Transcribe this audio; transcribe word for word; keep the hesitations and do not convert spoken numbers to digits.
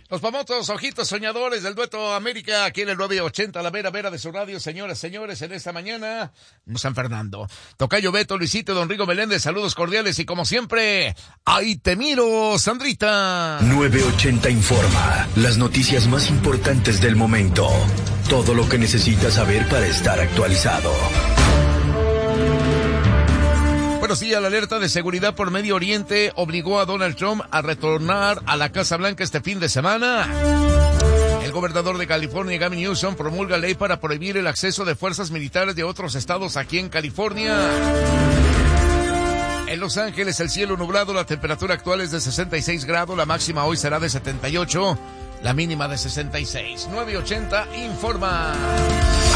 Los famosos ojitos soñadores del dueto América, aquí en el nueve ochenta, la vera vera de su radio, señoras, señores, en esta mañana, San Fernando. Tocayo Beto, Luisito, Don Rigo Meléndez, saludos cordiales y como siempre, ¡ahí te miro, Sandrita! nueve ochenta informa, las noticias más importantes del momento. Todo lo que necesitas saber para estar actualizado. Buenos días, la alerta de seguridad por Medio Oriente obligó a Donald Trump a retornar a la Casa Blanca este fin de semana. El gobernador de California, Gavin Newsom, promulga ley para prohibir el acceso de fuerzas militares de otros estados aquí en California. En Los Ángeles, el cielo nublado, la temperatura actual es de sesenta y seis grados, la máxima hoy será de setenta y ocho, la mínima de sesenta y seis. nueve ochenta informa.